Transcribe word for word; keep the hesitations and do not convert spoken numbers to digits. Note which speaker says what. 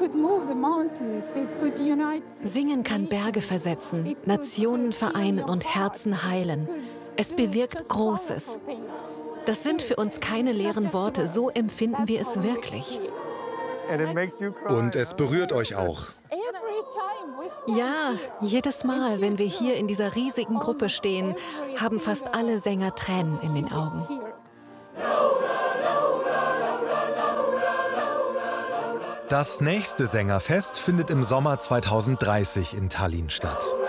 Speaker 1: Singen kann Berge versetzen, Nationen vereinen und Herzen heilen. Es bewirkt Großes. Das sind für uns keine leeren Worte, so empfinden wir es wirklich.
Speaker 2: Und es berührt euch auch.
Speaker 1: Ja, jedes Mal, wenn wir hier in dieser riesigen Gruppe stehen, haben fast alle Sänger Tränen in den Augen.
Speaker 2: Das nächste Sängerfest findet im Sommer zweitausenddreißig in Tallinn statt.